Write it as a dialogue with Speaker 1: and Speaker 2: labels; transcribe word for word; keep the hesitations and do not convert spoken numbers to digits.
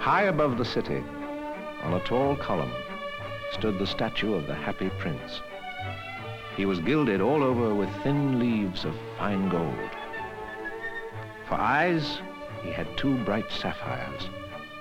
Speaker 1: High above the city, on a tall column, stood the statue of the Happy Prince. He was gilded all over with thin leaves of fine gold. For eyes, he had two bright sapphires,